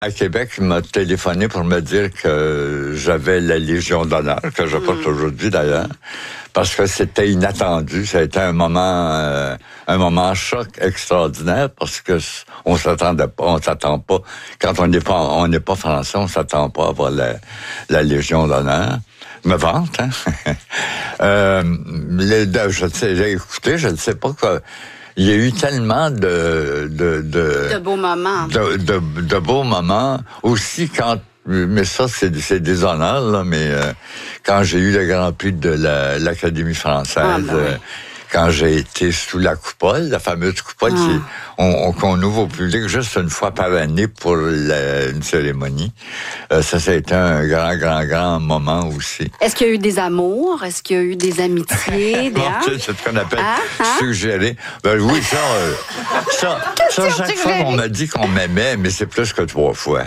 À Québec, il m'a téléphoné pour me dire que j'avais la Légion d'honneur, que je porte aujourd'hui d'ailleurs, parce que c'était inattendu. Ça a été un moment choc extraordinaire, parce que on s'attend pas. Quand on n'est pas français, on s'attend pas à avoir la Légion d'honneur. Me vante, hein? J'ai écouté, je ne sais pas quoi. Il y a eu tellement de beaux moments. De beaux moments. Aussi mais ça, c'est des honneurs, là, mais quand j'ai eu le Grand Prix de l'Académie française, quand j'ai été sous la coupole, la fameuse coupole qu'on ouvre au public juste une fois par année pour une cérémonie. Ça a été un grand moment aussi. Est-ce qu'il y a eu des amours? Est-ce qu'il y a eu des amitiés? C'est ce qu'on appelle suggérer. Ben oui, ça chaque fois on m'a dit qu'on m'aimait, mais c'est plus que 3 fois.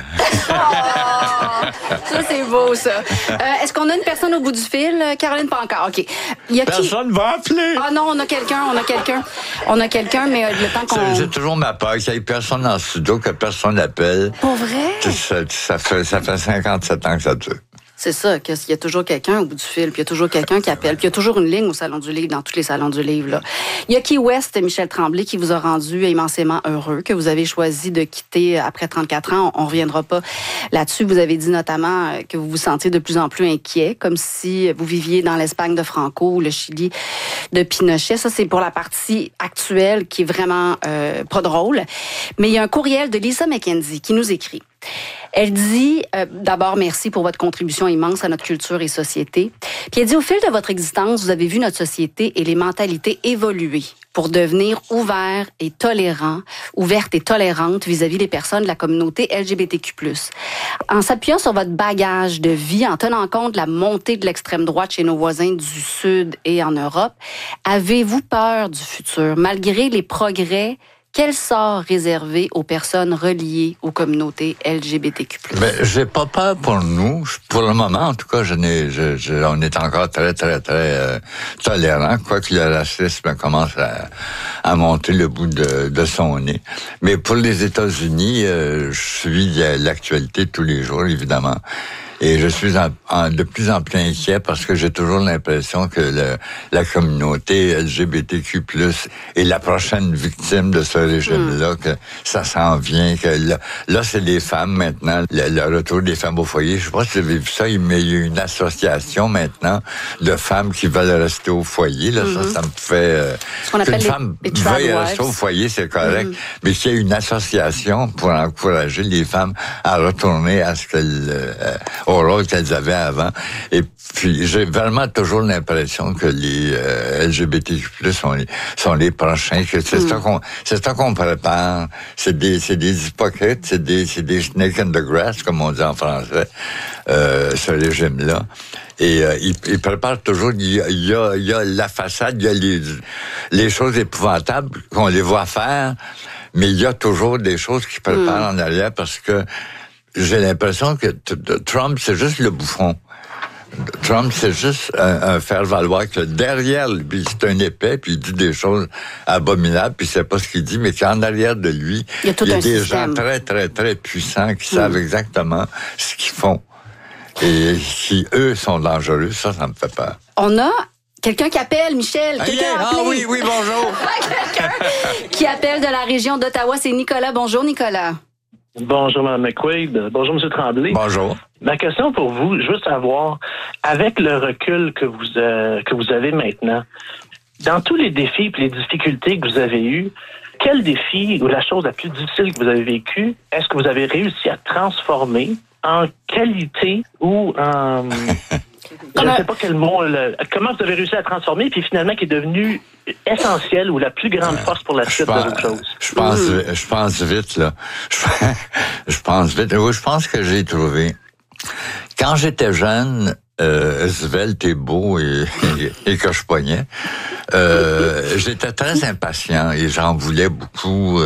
Ça, c'est beau, ça. Est-ce qu'on a une personne au bout du fil? Caroline, pas encore. OK. Personne va appeler. Ah non, on a quelqu'un, mais le temps qu'on... J'ai toujours ma peur qu'il n'y ait personne en studio, que personne n'appelle. Pour vrai? Ça fait 57 ans que ça dure. C'est ça, qu'il y a toujours quelqu'un au bout du fil, puis il y a toujours quelqu'un qui appelle, puis il y a toujours une ligne au Salon du Livre, dans tous les salons du livre, là. Il y a Key West, Michel Tremblay, qui vous a rendu immensément heureux, que vous avez choisi de quitter après 34 ans. On reviendra pas là-dessus. Vous avez dit notamment que vous vous sentiez de plus en plus inquiet, comme si vous viviez dans l'Espagne de Franco ou le Chili de Pinochet. Ça, c'est pour la partie actuelle qui est vraiment pas drôle. Mais il y a un courriel de Lisa McKenzie qui nous écrit. Elle dit, d'abord, merci pour votre contribution immense à notre culture et société. Puis elle dit, au fil de votre existence, vous avez vu notre société et les mentalités évoluer pour devenir ouverte et tolérante vis-à-vis des personnes de la communauté LGBTQ+. En s'appuyant sur votre bagage de vie, en tenant compte de la montée de l'extrême droite chez nos voisins du Sud et en Europe, avez-vous peur du futur, malgré les progrès? Quel sort réservé aux personnes reliées aux communautés LGBTQ+. Ben, j'ai pas peur pour nous. Pour le moment, en tout cas, on est encore très tolérant, quoique le racisme commence à monter le bout de son nez. Mais pour les États-Unis, je suis l'actualité tous les jours, évidemment. Et je suis de plus en plus inquiet parce que j'ai toujours l'impression que la communauté LGBTQ+ est la prochaine victime de ce régime-là, que ça s'en vient, que là c'est les femmes maintenant, le retour des femmes au foyer. Je sais pas si vous avez vu ça, mais il y a une association maintenant de femmes qui veulent rester au foyer. Là, ça me fait... qu'une femme veuille rester au foyer, c'est correct, mais qu'il y ait une association pour encourager les femmes à retourner à ce qu'elles... au rôle qu'elles avaient avant. Et puis, j'ai vraiment toujours l'impression que les LGBTQ+, sont les prochains, que c'est ça qu'on prépare. C'est des hypocrites, c'est des snakes in the grass, comme on dit en français, ce régime-là. Et ils préparent toujours, il y a la façade, il y a les choses épouvantables qu'on les voit faire, mais il y a toujours des choses qui préparent en arrière parce que j'ai l'impression que Trump, c'est juste le bouffon. Trump, c'est juste un faire-valoir que derrière lui, c'est un épais, puis il dit des choses abominables, puis c'est pas ce qu'il dit, mais qu'en arrière de lui, il y a des gens très puissants qui savent exactement ce qu'ils font. Et qui, eux, sont dangereux. Ça me fait peur. On a quelqu'un qui appelle, Michel. Oui, bonjour. Quelqu'un qui appelle de la région d'Ottawa, c'est Nicolas. Bonjour, Nicolas. Bonjour, Mme McQuaid. Bonjour, M. Tremblay. Bonjour. Ma question pour vous, je veux savoir, avec le recul que vous avez maintenant, dans tous les défis et les difficultés que vous avez eus, quel défi ou la chose la plus difficile que vous avez vécue, est-ce que vous avez réussi à transformer en qualité ou en... Je ne sais pas quel mot... comment vous avez réussi à transformer, puis finalement qui est devenu essentiel ou la plus grande force pour la suite de votre chose? Je pense vite, là. Je pense vite. Oui, je pense que j'ai trouvé. Quand j'étais jeune, svelte et beau et que je pognais, j'étais très impatient et j'en voulais beaucoup.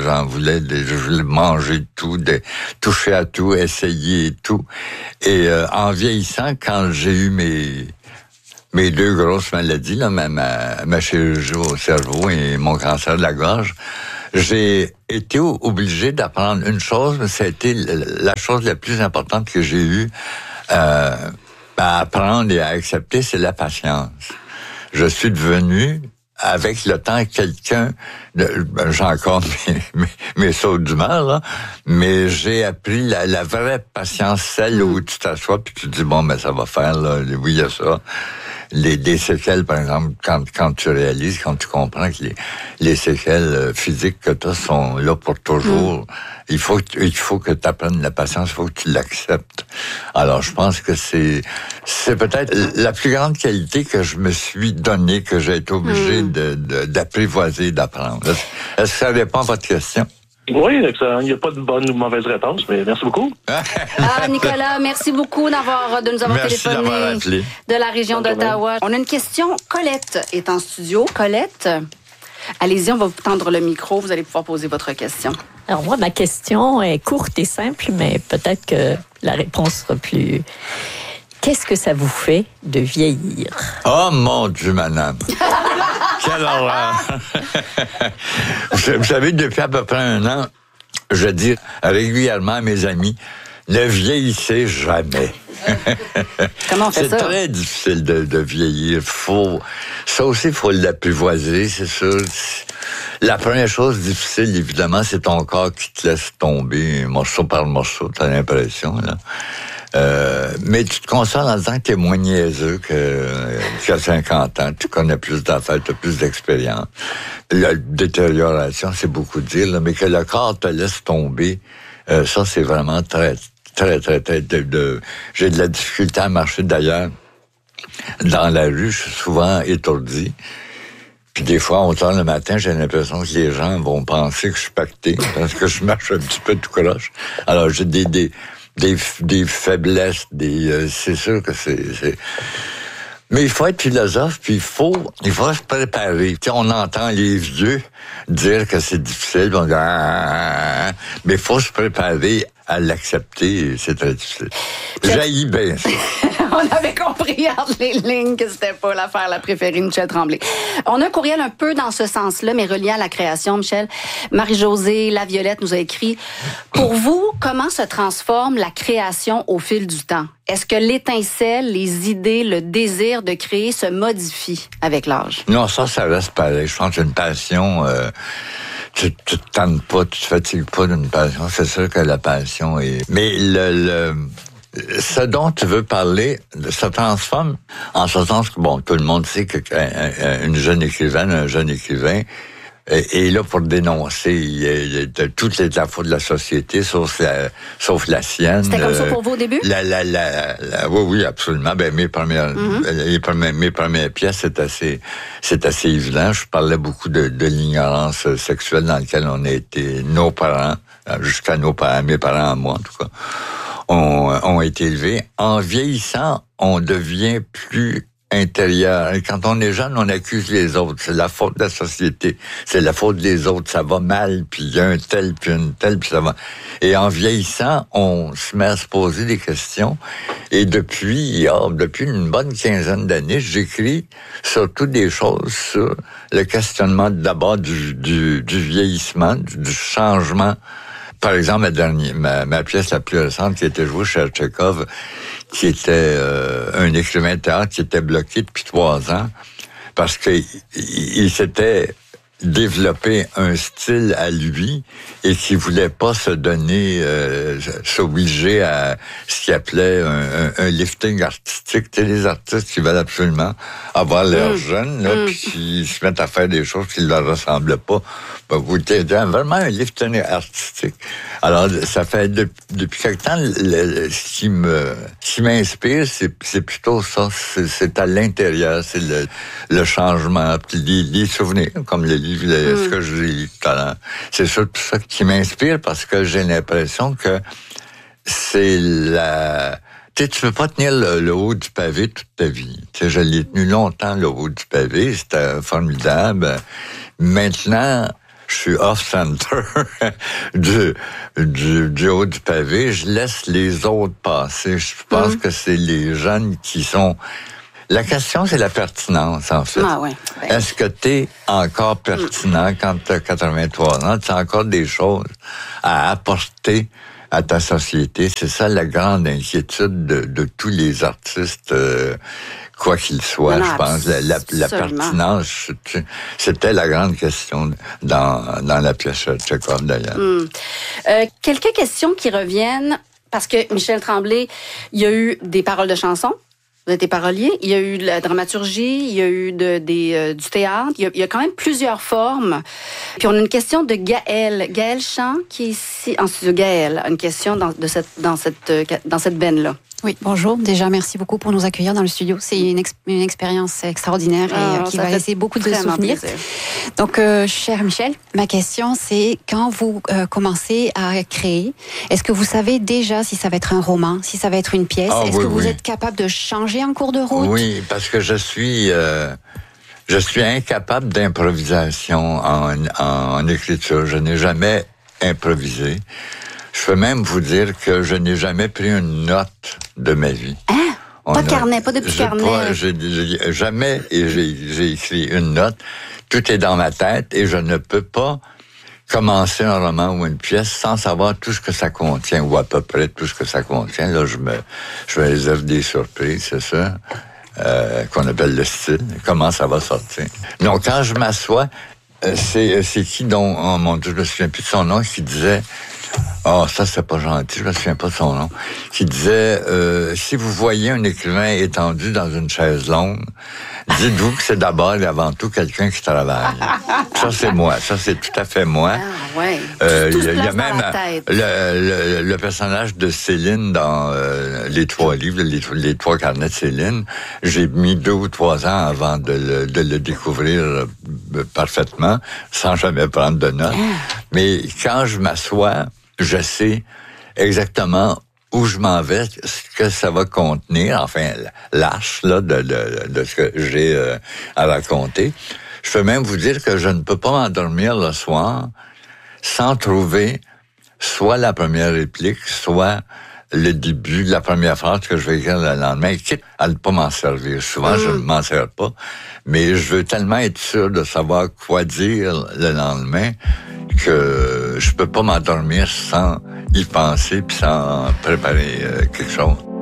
Je voulais manger tout, toucher à tout, essayer tout. Et en vieillissant, quand j'ai eu mes 2 grosses maladies, là, ma chirurgie au cerveau et mon cancer de la gorge, j'ai été obligé d'apprendre une chose, mais ça a été la chose la plus importante que j'ai eue à apprendre et à accepter, c'est la patience. Je suis devenu, avec le temps, quelqu'un j'ai encore mes sauts d'humeur, là, mais j'ai appris la vraie patience, celle où tu t'assois puis tu te dis, bon, ben ça va faire, là, oui, il y a ça. Des séquelles, par exemple, quand tu réalises, quand tu comprends que les séquelles physiques que tu as sont là pour toujours, il faut que tu apprennes la patience, il faut que tu l'acceptes. Alors, je pense que c'est peut-être la plus grande qualité que je me suis donnée, que j'ai été obligé d'apprivoiser, d'apprendre. Est-ce que ça répond à votre question? Oui, excellent. Il n'y a pas de bonne ou mauvaise réponse, mais merci beaucoup. Nicolas, merci beaucoup de nous avoir téléphoné de la région d'Ottawa. On a une question. Colette est en studio. Colette, allez-y, on va vous tendre le micro. Vous allez pouvoir poser votre question. Alors moi, ma question est courte et simple, mais peut-être que la réponse sera plus... Qu'est-ce que ça vous fait de vieillir? Oh mon Dieu, madame! Quelle horreur! Vous savez, depuis à peu près 1 an, je dis régulièrement à mes amis, ne vieillissez jamais. Comment on fait ça? C'est très difficile de vieillir. Ça aussi, il faut l'apprivoiser, c'est sûr. La première chose difficile, évidemment, c'est ton corps qui te laisse tomber morceau par morceau, t'as l'impression, là. Mais tu te consoles en disant que t'es moins niaiseux qu'à 50 ans. Tu connais plus d'affaires, tu as plus d'expérience. La détérioration, c'est beaucoup dire, là, mais que le corps te laisse tomber, ça, c'est vraiment très, très, très, très... J'ai de la difficulté à marcher, d'ailleurs. Dans la rue, je suis souvent étourdi. Puis des fois, à 11h le matin, j'ai l'impression que les gens vont penser que je suis pacté, parce que je marche un petit peu tout croche. Alors, j'ai des faiblesses, c'est sûr que c'est... Mais il faut être philosophe, puis il faut se préparer. Tu sais, on entend les vieux dire que c'est difficile, on dit mais il faut se préparer à l'accepter, c'est très difficile. J'haïs bien ça. On avait compris entre les lignes que c'était pas l'affaire la préférée de Michel Tremblay. On a un courriel un peu dans ce sens-là, mais relié à la création, Michel. Marie-Josée Laviolette nous a écrit « Pour vous, comment se transforme la création au fil du temps? Est-ce que l'étincelle, les idées, le désir de créer se modifient avec l'âge? » Non, ça reste pareil. Je pense qu'une passion... Tu te tannes pas, tu te fatigues pas d'une passion. C'est sûr que la passion est... Mais ce dont tu veux parler se transforme en ce sens que, bon, tout le monde sait qu'une jeune écrivaine, un jeune écrivain est là pour dénoncer toutes les fautes de la société, sauf la sienne. C'était comme ça pour vous au début? Oui, absolument. Ben, mes premières pièces, c'est assez évident. Je parlais beaucoup de l'ignorance sexuelle dans laquelle on a été, nos parents, jusqu'à mes parents à moi, en tout cas, ont été élevés. En vieillissant, on devient plus intérieur. Et quand on est jeune, on accuse les autres. C'est la faute de la société. C'est la faute des autres. Ça va mal, puis il y a un tel, puis une telle, puis ça va... Et en vieillissant, on se met à se poser des questions. Et depuis une bonne 15aine d'années, j'écris surtout des choses sur le questionnement d'abord du vieillissement, du changement. Par exemple, ma pièce la plus récente qui a été jouée chez Tchekhov, qui était un écrivain de théâtre qui était bloqué depuis 3 ans parce qu'il s'était développé un style à lui et qui voulait pas se donner, s'obliger à ce qu'il appelait un lifting artistique. Tu sais, les artistes qui veulent absolument avoir l'air jeunes, là, puis qui se mettent à faire des choses qui ne leur ressemblent pas. Ben, vous êtes vraiment un lifting artistique. Alors, ça fait depuis quelque temps, ce qui m'inspire, c'est plutôt ça. C'est à l'intérieur, c'est le changement, puis les souvenirs, comme le livre, ce que je lis tout à l'heure. C'est surtout ça qui m'inspire parce que j'ai l'impression que c'est tu sais, tu peux pas tenir le haut du pavé toute ta vie. Tu sais, je l'ai tenu longtemps, le haut du pavé. C'était formidable. Maintenant, je suis off-center du haut du pavé. Je laisse les autres passer. Je pense que c'est les jeunes qui sont La question, c'est la pertinence, en fait. Ah, ouais. Est-ce que tu es encore pertinent quand tu as 83 ans? Tu as encore des choses à apporter à ta société? C'est ça la grande inquiétude de tous les artistes, quoi qu'ils soient, je pense. La pertinence, c'était la grande question dans la pièce de Tchekhov, d'ailleurs. Quelques questions qui reviennent, parce que Michel Tremblay, il y a eu des paroles de chansons. Vous êtes parolier. Il y a eu de la dramaturgie, il y a eu du théâtre. Il y a quand même plusieurs formes. Puis on a une question de Gaël Champ, qui est ici en studio. Gaël a une question dans cette veine-là. Oui, bonjour. Déjà, merci beaucoup pour nous accueillir dans le studio. C'est une expérience extraordinaire et qui va laisser beaucoup de souvenirs. Plaisir. Donc, cher Michel, ma question, c'est quand vous commencez à créer, est-ce que vous savez déjà si ça va être un roman, si ça va être une pièce? Est-ce que vous êtes capable de changer en cours de route? Oui, parce que je suis incapable d'improvisation en écriture. Je n'ai jamais improvisé. Je peux même vous dire que je n'ai jamais pris une note de ma vie. Hein? Pas de carnet, pas de petit carnet? Jamais j'ai écrit une note. Tout est dans ma tête et je ne peux pas commencer un roman ou une pièce sans savoir tout ce que ça contient, ou à peu près tout ce que ça contient. Là, je me réserve des surprises, c'est ça, qu'on appelle le style. Comment ça va sortir. Donc, quand je m'assois, c'est qui dont, oh mon Dieu, je me souviens plus de son nom, qui disait... ça, c'est pas gentil, je me souviens pas de son nom. Qui disait, si vous voyez un écrivain étendu dans une chaise longue, dites-vous que c'est d'abord et avant tout quelqu'un qui travaille. Ça, c'est moi. Ça, c'est tout à fait moi. Ah, ouais. Il y a même le personnage de Céline dans les 3 livres, les 3 carnets de Céline. J'ai mis 2 ou 3 ans avant de le découvrir parfaitement, sans jamais prendre de notes. Mais quand je m'assois, je sais exactement où je m'en vais, ce que ça va contenir, enfin, l'arche là, de ce que j'ai à raconter. Je peux même vous dire que je ne peux pas m'endormir le soir sans trouver soit la première réplique, soit le début de la première phrase que je vais écrire le lendemain, quitte à ne pas m'en servir. Souvent, je ne m'en sers pas, mais je veux tellement être sûr de savoir quoi dire le lendemain que je peux pas m'endormir sans y penser puis sans préparer quelque chose.